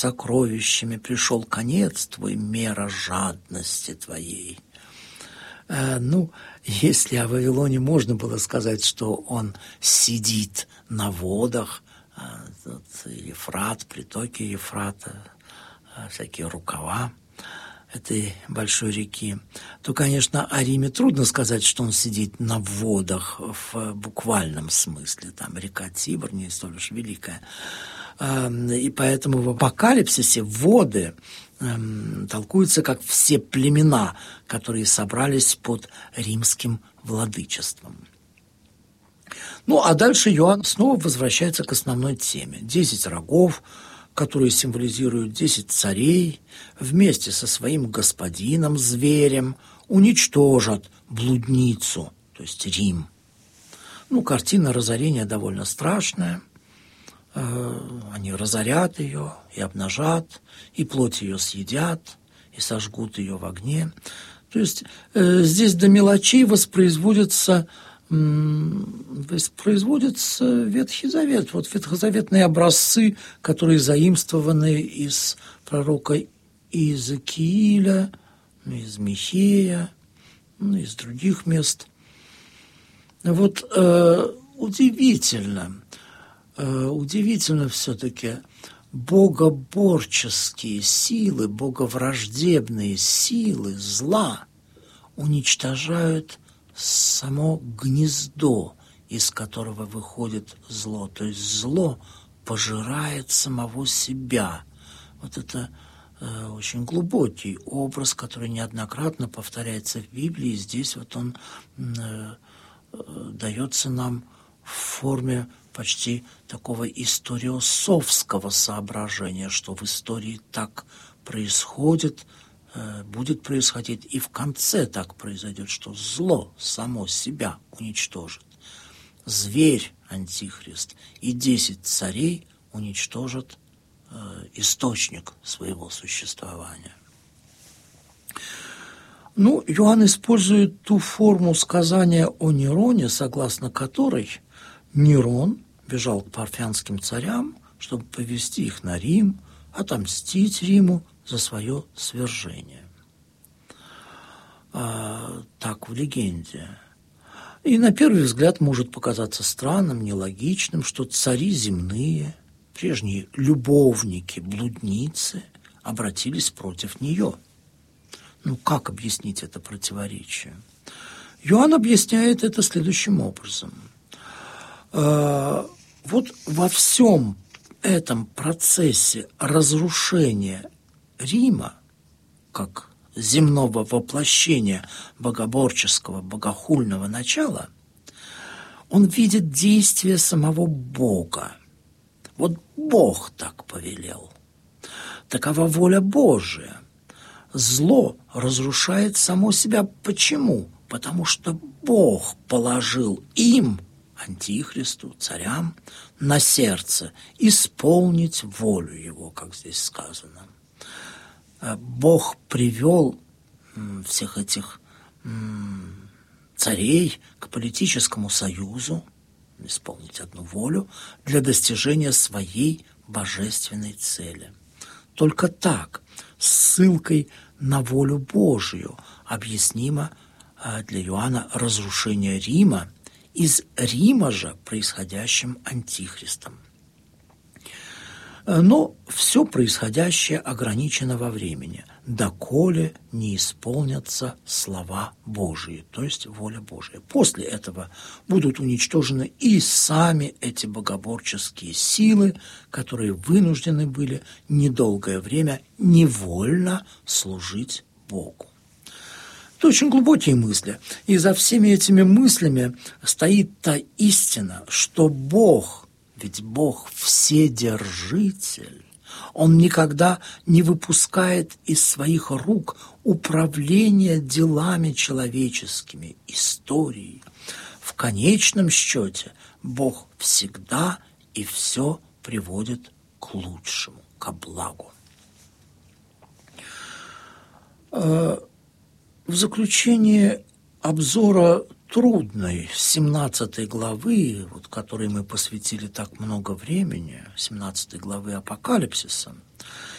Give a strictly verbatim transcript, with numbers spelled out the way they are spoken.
сокровищами пришел конец твой, мера жадности твоей». Э, ну, если о Вавилоне можно было сказать, что он сидит на водах, э, тут Ефрат, притоки Ефрата, э, всякие рукава этой большой реки, то, конечно, о Риме трудно сказать, что он сидит на водах в буквальном смысле. Там река Тибр не столь уж великая. И поэтому в Апокалипсисе воды толкуются как все племена, которые собрались под римским владычеством. Ну, а дальше Иоанн снова возвращается к основной теме. Десять рогов, которые символизируют десять царей, вместе со своим господином, зверем, уничтожат блудницу, то есть Рим. Ну, картина разорения довольно страшная. Они разорят ее и обнажат, и плоть ее съедят, и сожгут ее в огне. То есть э, здесь до мелочей воспроизводится, м, воспроизводится Ветхий Завет. Вот ветхозаветные образцы, которые заимствованы из пророка Иезекииля, из Михея, ну, из других мест. Вот э, удивительно, Удивительно все-таки, богоборческие силы, боговраждебные силы зла уничтожают само гнездо, из которого выходит зло. То есть зло пожирает самого себя. Вот это э, очень глубокий образ, который неоднократно повторяется в Библии. Здесь вот он э, э, дается нам в форме почти такого историософского соображения, что в истории так происходит, э, будет происходить, и в конце так произойдет, что зло само себя уничтожит. Зверь, антихрист, и десять царей уничтожат э, источник своего существования. Ну, Иоанн использует ту форму сказания о Нероне, согласно которой Нерон бежал к парфянским царям, чтобы повести их на Рим, отомстить Риму за свое свержение. А, так в легенде. И на первый взгляд может показаться странным, нелогичным, что цари земные, прежние любовники, блудницы, обратились против нее. Ну, как объяснить это противоречие? Иоанн объясняет это следующим образом. Вот во всем этом процессе разрушения Рима, как земного воплощения богоборческого, богохульного начала, он видит действие самого Бога. Вот Бог так повелел. Такова воля Божия. Зло разрушает само себя. Почему? Потому что Бог положил им, антихристу, царям, на сердце исполнить волю его, как здесь сказано. Бог привел всех этих царей к политическому союзу, исполнить одну волю, для достижения своей божественной цели. Только так, ссылкой на волю Божию, объяснимо для Иоанна разрушение Рима, из Рима же происходящим антихристом. Но все происходящее ограничено во времени, доколе не исполнятся слова Божии, то есть воля Божия. После этого будут уничтожены и сами эти богоборческие силы, которые вынуждены были недолгое время невольно служить Богу. Это очень глубокие мысли. И за всеми этими мыслями стоит та истина, что Бог, ведь Бог вседержитель, Он никогда не выпускает из своих рук управление делами человеческими, историей. В конечном счете Бог всегда и все приводит к лучшему, ко благу. В заключение обзора трудной семнадцатой главы, вот, которой мы посвятили так много времени, семнадцатой главы Апокалипсиса,